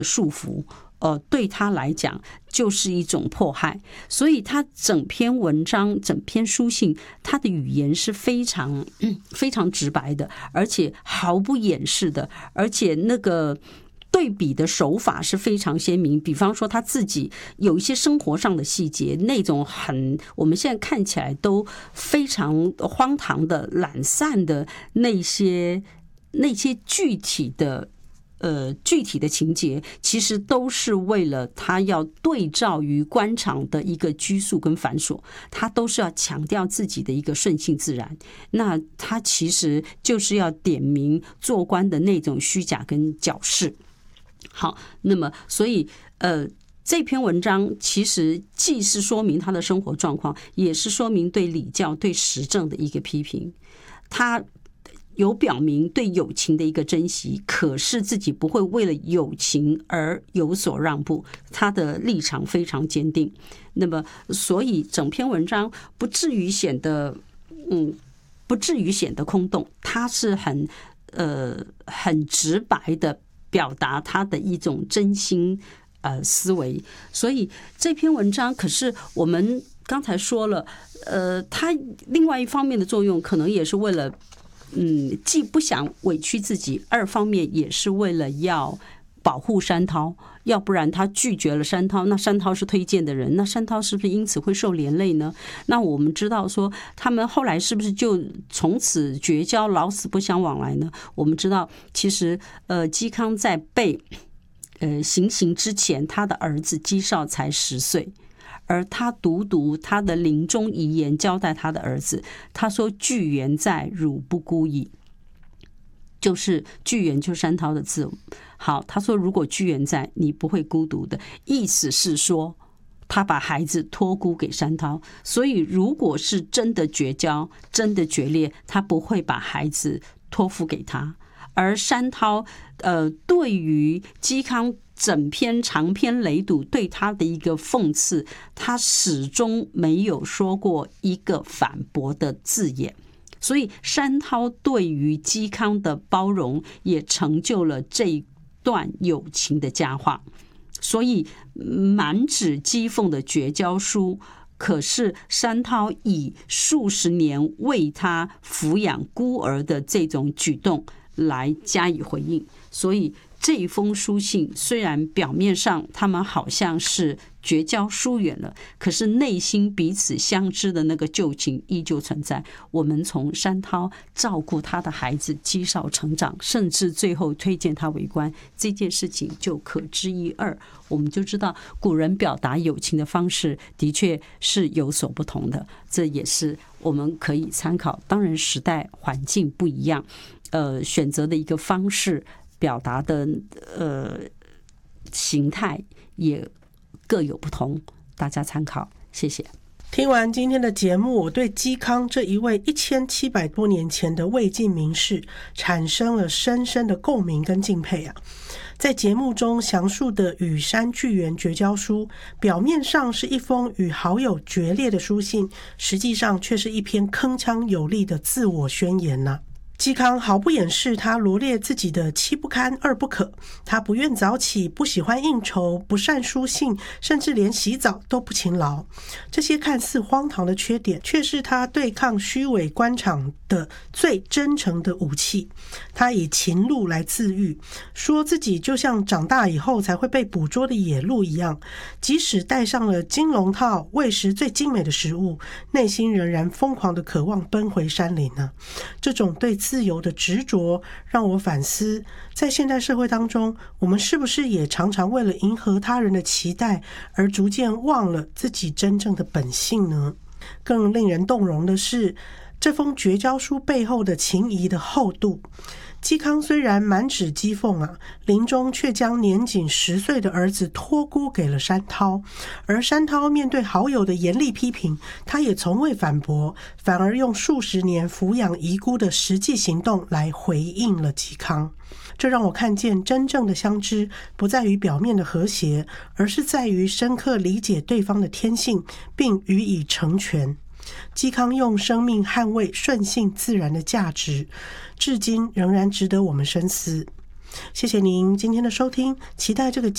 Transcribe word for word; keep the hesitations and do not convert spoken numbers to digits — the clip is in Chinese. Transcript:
束缚，呃，对他来讲就是一种迫害。所以他整篇文章、整篇书信，他的语言是非常、嗯、非常直白的，而且毫不掩饰的，而且那个对比的手法是非常鲜明。比方说他自己有一些生活上的细节，那种很我们现在看起来都非常荒唐的懒散的那些那些具体的呃具体的情节，其实都是为了他要对照于官场的一个拘束跟繁琐，他都是要强调自己的一个顺性自然。那他其实就是要点明做官的那种虚假跟矫饰。好，那么所以呃，这篇文章其实既是说明他的生活状况，也是说明对礼教、对时政的一个批评。他有表明对友情的一个珍惜，可是自己不会为了友情而有所让步，他的立场非常坚定。那么，所以整篇文章不至于显得，嗯，不至于显得空洞，他是很呃很直白的表达他的一种真心呃思维。所以这篇文章，可是我们刚才说了，呃，它另外一方面的作用，可能也是为了。嗯，既不想委屈自己，二方面也是为了要保护山涛，要不然他拒绝了山涛，那山涛是推荐的人，那山涛是不是因此会受连累呢？那我们知道说他们后来是不是就从此绝交，老死不相往来呢？我们知道其实呃，嵇康在被呃行刑之前，他的儿子嵇绍才十岁。而他读读他的临终遗言，交代他的儿子，他说：“巨源在，汝不孤矣。”就是巨源，就是山涛的字。好，他说：“如果巨源在，你不会孤独的。”意思是说，他把孩子托孤给山涛，所以如果是真的绝交、真的决裂，他不会把孩子托付给他。而山涛，呃，对于嵇康整篇长篇累牍对他的一个讽刺，他始终没有说过一个反驳的字眼。所以山涛对于嵇康的包容，也成就了这一段友情的佳话。所以满纸讥讽的绝交书，可是山涛以数十年为他抚养孤儿的这种举动来加以回应。所以这一封书信虽然表面上他们好像是绝交疏远了，可是内心彼此相知的那个旧情依旧存在。我们从山涛照顾他的孩子嵇绍成长，甚至最后推荐他为官，这件事情就可知一二。我们就知道古人表达友情的方式的确是有所不同的，这也是我们可以参考。当然时代环境不一样，呃，选择的一个方式表达的呃形态也各有不同，大家参考。谢谢。 听完今天的节目，我对嵇康这一位一千七百多年前的魏晋名士产生了深深的共鸣跟敬佩啊。在节目中详述的羽山巨源绝交书，表面上是一封与好友决裂的书信，实际上却是一篇铿锵有力的自我宣言啊。嵇康毫不掩饰他罗列自己的七不堪二不可，他不愿早起，不喜欢应酬，不善书信，甚至连洗澡都不勤劳。这些看似荒唐的缺点，却是他对抗虚伪官场的最真诚的武器。他以勤碌来自喻，说自己就像长大以后才会被捕捉的野鹿一样，即使戴上了金龙套，喂食最精美的食物，内心仍然疯狂的渴望奔回山林呢。这种对自由的执着让我反思，在现代社会当中，我们是不是也常常为了迎合他人的期待而逐渐忘了自己真正的本性呢？更令人动容的是，这封绝交书背后的情谊的厚度。嵇康虽然满纸讥讽啊，临终却将年仅十岁的儿子托孤给了山涛，而山涛面对好友的严厉批评，他也从未反驳，反而用数十年抚养遗孤的实际行动来回应了嵇康。这让我看见真正的相知不在于表面的和谐，而是在于深刻理解对方的天性，并予以成全。嵇康用生命捍卫顺性自然的价值，至今仍然值得我们深思。谢谢您今天的收听，期待这个